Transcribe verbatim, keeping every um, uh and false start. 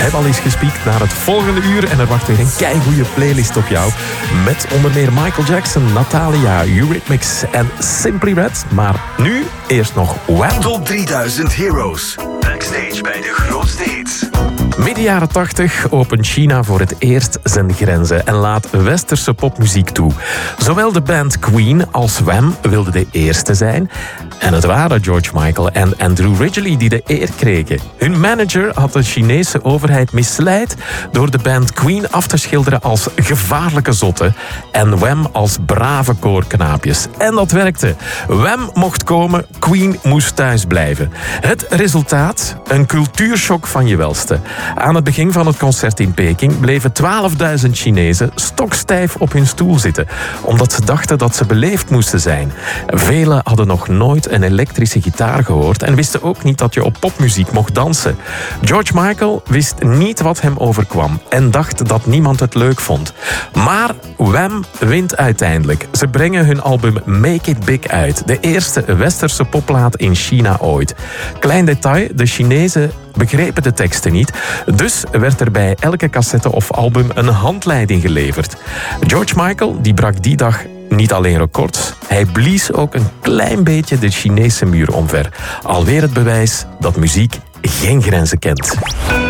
hebben al eens gespiekt naar het volgende uur. En er wacht weer een keigoeie playlist op jou. Met onder meer Michael Jackson, Natalia, Eurythmics en Simply Red. Maar nu eerst nog Wham! Top drieduizend Heroes. Backstage bij de grootste hits. Midden jaren tachtig opent China voor het eerst zijn grenzen en laat westerse popmuziek toe. Zowel de band Queen als Wham wilden de eerste zijn. En het waren George Michael en Andrew Ridgeley die de eer kregen. Hun manager had de Chinese overheid misleid door de band Queen af te schilderen als gevaarlijke zotten en Wham als brave koorknaapjes. En dat werkte. Wham mocht komen, Queen moest thuis blijven. Het resultaat? Een cultuurshock van je welste. Aan het begin van het concert in Peking bleven twaalfduizend Chinezen stokstijf op hun stoel zitten, omdat ze dachten dat ze beleefd moesten zijn. Velen hadden nog nooit een elektrische gitaar gehoord en wisten ook niet dat je op popmuziek mocht dansen. George Michael wist niet wat hem overkwam en dacht dat niemand het leuk vond. Maar Wham wint uiteindelijk. Ze brengen hun album Make It Big uit, de eerste westerse popplaat in China ooit. Klein detail, de Chinezen begrepen de teksten niet, dus werd er bij elke cassette of album een handleiding geleverd. George Michael die brak die dag niet alleen records, hij blies ook een klein beetje de Chinese muur omver. Alweer het bewijs dat muziek geen grenzen kent.